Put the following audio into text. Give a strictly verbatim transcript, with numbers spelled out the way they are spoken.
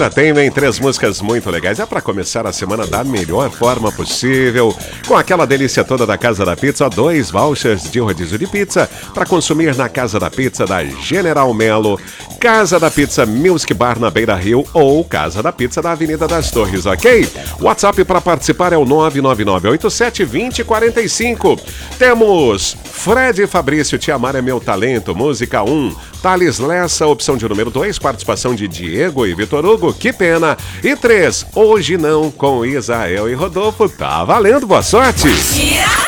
Entertainment, três músicas muito legais. É para começar a semana da melhor forma possível, com aquela delícia toda da Casa da Pizza, dois vouchers de rodízio de pizza para consumir na Casa da Pizza da General Melo, Casa da Pizza Music Bar na Beira Rio ou Casa da Pizza da Avenida das Torres, ok? O WhatsApp para participar é o nove nove nove oito sete dois zero quatro cinco. Temos Fred Fabrício, Te Amar é Meu Talento, música um. Thales Lessa, opção de número dois, participação de Diego e Vitor Hugo, Que Pena. E três, Hoje Não, com Isael e Rodolfo. Tá valendo, boa sorte! Tira!